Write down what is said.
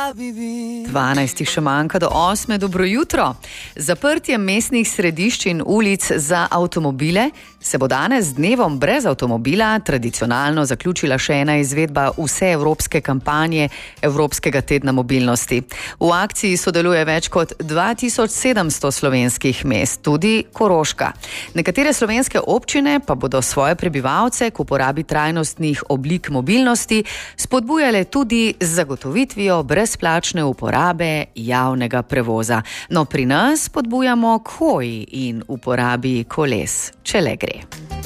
12 še manjka do 8. Dobro jutro. Zaprtje mestnih središč in ulic za avtomobile se bo danes z dnevom brez avtomobila tradicionalno zaključila še ena izvedba vseevropske kampanje Evropskega tedna mobilnosti. V akciji sodeluje več kot 2700 slovenskih mest, tudi Koroška. Nekatere slovenske občine pa bodo svoje prebivalce k uporabi trajnostnih oblik mobilnosti spodbujale tudi z zagotovitvijo brezplačne uporabe javnega prevoza. No, pri nas spodbujamo k hoji in uporabi koles, če le gre.